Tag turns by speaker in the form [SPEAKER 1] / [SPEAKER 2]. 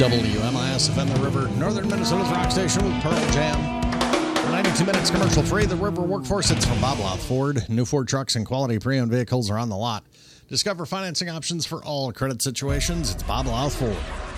[SPEAKER 1] WMIS FM, the River, Northern Minnesota's rock station with Pearl Jam. 92 minutes commercial free. The River Workforce. It's from Bob Louth Ford. New Ford trucks and quality pre-owned vehicles are on the lot. Discover financing options for all credit situations. It's Bob Louth Ford.